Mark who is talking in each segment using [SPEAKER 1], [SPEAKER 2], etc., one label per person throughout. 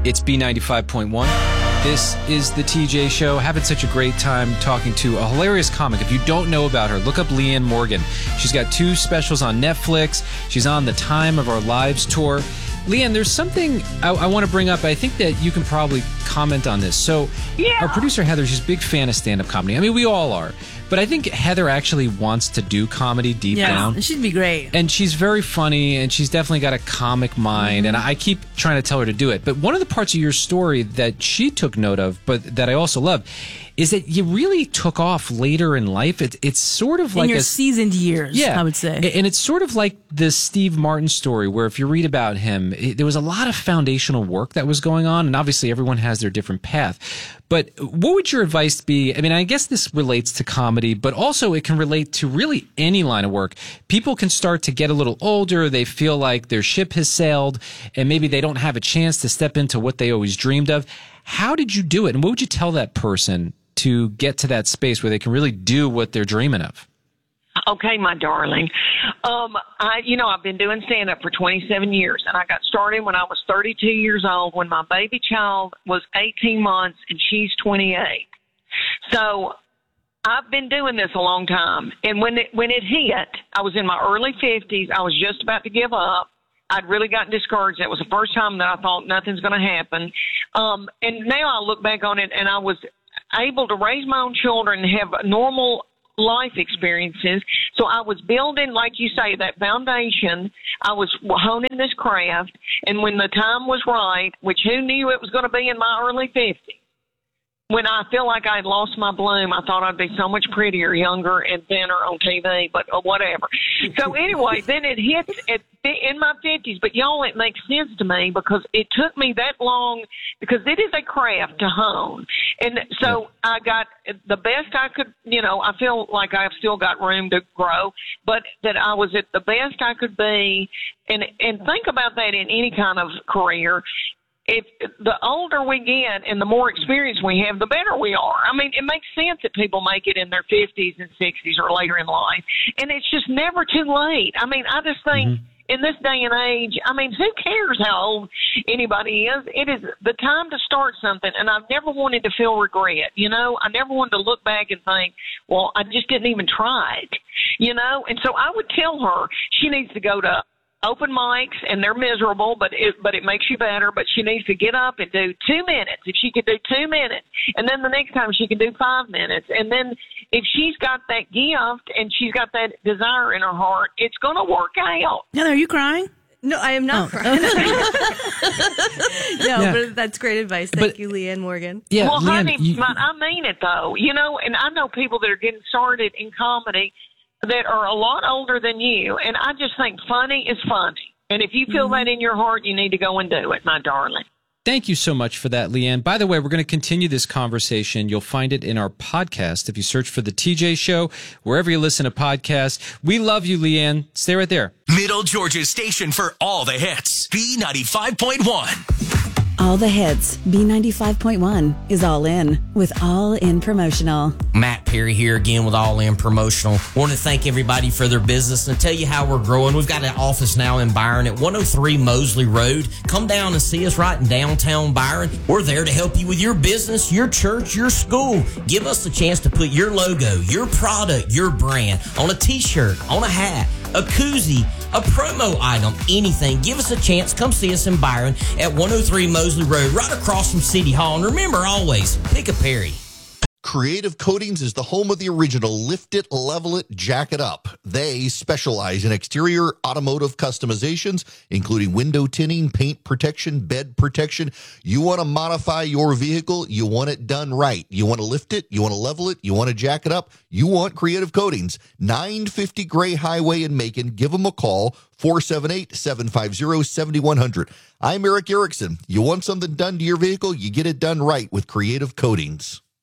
[SPEAKER 1] It's B95.1. This is the TJ Show. Having such a great time talking to a hilarious comic. If you don't know about her, look up Leanne Morgan. She's got 2 specials on Netflix. She's on the Time of Our Lives tour. Leanne, there's something I want to bring up. I think that you can probably comment on this. So our producer, Heather, she's a big fan of stand-up comedy. I mean, we all are. But I think Heather actually wants to do comedy deep down.
[SPEAKER 2] Yeah, she'd be great.
[SPEAKER 1] And she's very funny, and she's definitely got a comic mind, and I keep trying to tell her to do it. But one of the parts of your story that she took note of, but that I also love, is that you really took off later in life. It's sort of like
[SPEAKER 2] in your seasoned years, I would say.
[SPEAKER 1] And it's sort of like the Steve Martin story, where if you read about him, there was a lot of foundational work that was going on, and obviously everyone has their different path. But what would your advice be? I mean, I guess this relates to comedy, but also it can relate to really any line of work. People can start to get a little older. They feel like their ship has sailed, and maybe they don't have a chance to step into what they always dreamed of. How did you do it? And what would you tell that person to get to that space where they can really do what they're dreaming of?
[SPEAKER 3] Okay, my darling. I've been doing stand-up for 27 years, and I got started when I was 32 years old, when my baby child was 18 months, and she's 28. So I've been doing this a long time. And when it hit, I was in my early 50s. I was just about to give up. I'd really gotten discouraged. That was the first time that I thought nothing's going to happen. And now I look back on it, and I was able to raise my own children and have normal life experiences. So I was building, like you say, that foundation. I was honing this craft. And when the time was right, which who knew it was going to be in my early 50s, when I feel like I had lost my bloom, I thought I'd be so much prettier, younger, and thinner on TV, but whatever. So anyway, then it hits in my 50s. But, y'all, it makes sense to me because it took me that long, because it is a craft to hone. And so I got the best I could, I feel like I've still got room to grow, but that I was at the best I could be. And think about that in any kind of career. If the older we get and the more experience we have, the better we are. I mean, it makes sense that people make it in their 50s and 60s or later in life. And it's just never too late. I mean, I just think in this day and age, I mean, who cares how old anybody is? It is the time to start something. And I've never wanted to feel regret. I never wanted to look back and think, well, I just didn't even try it, And so I would tell her she needs to go to open mics, and they're miserable, but it makes you better. But she needs to get up and do 2 minutes. If she could do 2 minutes, and then the next time she can do 5 minutes, and then if she's got that gift and she's got that desire in her heart, it's going to work out.
[SPEAKER 2] Heather, are you crying?
[SPEAKER 4] No, I am not crying. But that's great advice. Thank you, Leanne Morgan.
[SPEAKER 3] Yeah, well, Leanne, honey, I mean it though. And I know people that are getting started in comedy that are a lot older than you, and I just think funny is funny. And if you feel that in your heart, you need to go and do it, my darling.
[SPEAKER 1] Thank you so much for that, Leanne. By the way, we're going to continue this conversation. You'll find it in our podcast if you search for The TJ Show, wherever you listen to podcasts. We love you, Leanne. Stay right there.
[SPEAKER 5] Middle Georgia's station for all the hits. B95.1.
[SPEAKER 6] All the hits. B95.1 is All In with All In Promotional.
[SPEAKER 7] Matt Perry here again with All In Promotional. Want to thank everybody for their business and tell you how we're growing. We've got an office now in Byron at 103 Mosley Road. Come down and see us right in downtown Byron. We're there to help you with your business, your church, your school. Give us a chance to put your logo, your product, your brand on a t-shirt, on a hat, a koozie, a promo item, anything. Give us a chance. Come see us in Byron at 103 Mosley Road, right across from City Hall. And remember, always, pick a Perry.
[SPEAKER 8] Creative Coatings is the home of the original Lift It, Level It, Jack It Up. They specialize in exterior automotive customizations, including window tinting, paint protection, bed protection. You want to modify your vehicle, you want it done right. You want to lift it, you want to level it, you want to jack it up. You want Creative Coatings. 950 Gray Highway in Macon. Give them a call, 478-750-7100. I'm Eric Erickson. You want something done to your vehicle, you get it done right with Creative Coatings.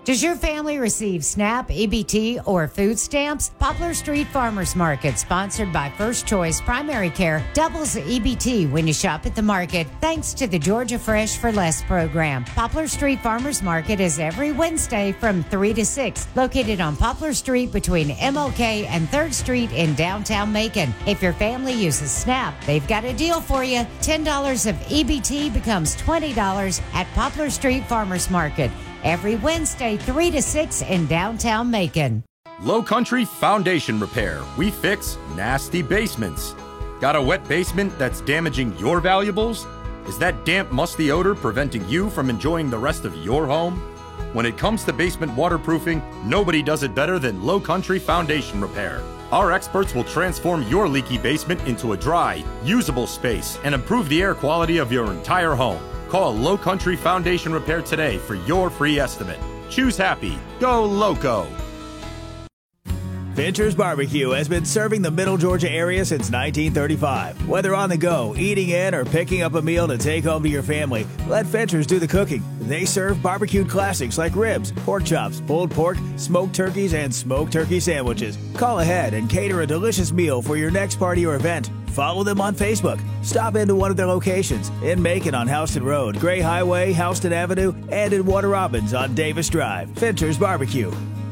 [SPEAKER 9] Does your family receive SNAP, EBT, or food stamps? Poplar Street Farmers Market, sponsored by First Choice Primary Care, doubles the EBT when you shop at the market thanks to the Georgia Fresh for Less program. Poplar Street Farmers Market is every Wednesday from 3 to 6, located on Poplar Street between MLK and 3rd Street in downtown Macon. If your family uses SNAP, they've got a deal for you. $10 of EBT becomes $20 at Poplar Street Farmers Market. Every Wednesday, 3 to 6 in downtown Macon.
[SPEAKER 10] Low Country Foundation Repair. We fix nasty basements. Got a wet basement that's damaging your valuables? Is that damp, musty odor preventing you from enjoying the rest of your home? When it comes to basement waterproofing, nobody does it better than Low Country Foundation Repair. Our experts will transform your leaky basement into a dry, usable space and improve the air quality of your entire home. Call Low Country Foundation Repair today for your free estimate. Choose happy. Go Loco.
[SPEAKER 11] Fincher's Barbecue has been serving the Middle Georgia area since 1935. Whether on the go, eating in, or picking up a meal to take home to your family, let Fincher's do the cooking. They serve barbecued classics like ribs, pork chops, pulled pork, smoked turkeys, and smoked turkey sandwiches. Call ahead and cater a delicious meal for your next party or event. Follow them on Facebook. Stop into one of their locations in Macon on Houston Road, Gray Highway, Houston Avenue, and in Warner Robins on Davis Drive. Fincher's Barbecue.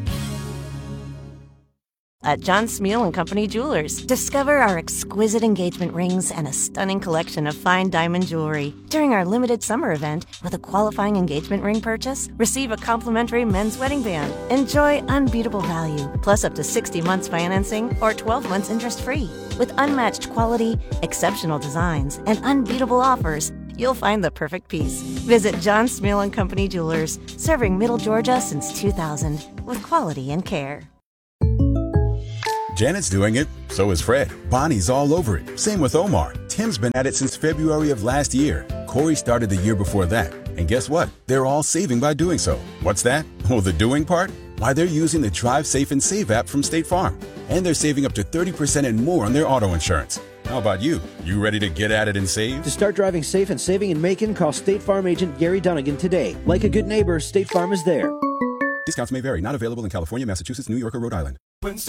[SPEAKER 12] At John Smeal & Company Jewelers, discover our exquisite engagement rings and a stunning collection of fine diamond jewelry. During our limited summer event, with a qualifying engagement ring purchase, receive a complimentary men's wedding band. Enjoy unbeatable value, plus up to 60 months financing or 12 months interest-free. With unmatched quality, exceptional designs, and unbeatable offers, you'll find the perfect piece. Visit John Smeal & Company Jewelers, serving Middle Georgia since 2000, with quality and care.
[SPEAKER 13] Janet's doing it, so is Fred. Bonnie's all over it. Same with Omar. Tim's been at it since February of last year. Corey started the year before that. And guess what? They're all saving by doing so. What's that? Oh, the doing part? Why, they're using the Drive Safe and Save app from State Farm. And they're saving up to 30% and more on their auto insurance. How about you? You ready to get at it and save?
[SPEAKER 14] To start driving safe and saving in Macon, call State Farm agent Gary Dunnigan today. Like a good neighbor, State Farm is there.
[SPEAKER 13] Discounts may vary. Not available in California, Massachusetts, New York, or Rhode Island.